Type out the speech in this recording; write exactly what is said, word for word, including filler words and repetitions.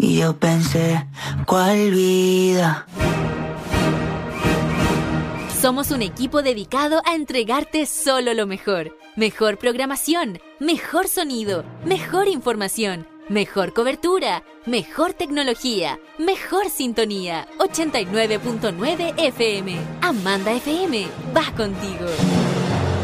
Y yo pensé, ¿cuál vida? Somos un equipo dedicado a entregarte solo lo mejor. Mejor programación, mejor sonido, mejor información, mejor cobertura, mejor tecnología, mejor sintonía. ochenta y nueve punto nueve F M. Amanda F M, va contigo.